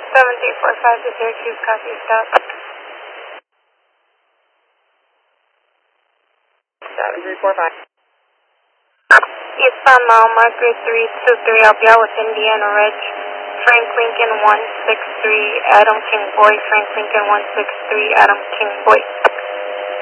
7345 to Syracuse, copy, stop. 7345. Eastbound mile marker 323, I'll be out with Indiana Ridge. Frank Lincoln 163, Adam King Boy, Frank Lincoln 163, Adam King Boy.